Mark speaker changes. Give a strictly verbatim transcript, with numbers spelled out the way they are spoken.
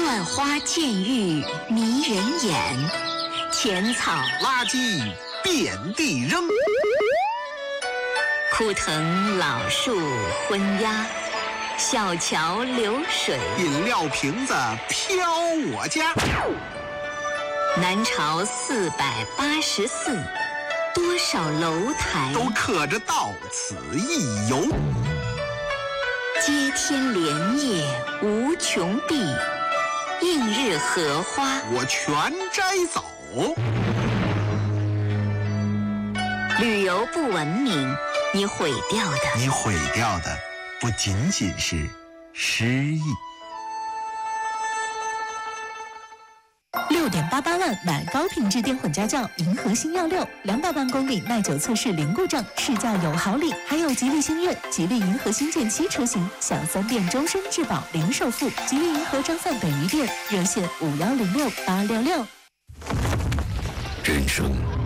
Speaker 1: 乱花渐欲迷人眼，浅草
Speaker 2: 垃圾遍地扔，
Speaker 1: 枯藤老树昏鸦，小桥流水，
Speaker 2: 饮料瓶子飘我家。
Speaker 1: 南朝四百八十寺，多少楼台
Speaker 2: 都刻着到此一游。
Speaker 1: 接天莲叶无穷碧，映日荷花
Speaker 2: 我全摘走。
Speaker 1: 旅游不文明，你毁掉的，
Speaker 2: 你毁掉的不仅仅是诗意。
Speaker 3: 六点八八万买高品质电混家轿，银河星耀六，两百万公里耐久测试零故障，试驾有好礼，还有吉利星越、吉利银河星舰七车型，享三电终身质保零首付。吉利银河张范北余店热线五幺零六八六六。
Speaker 4: 人生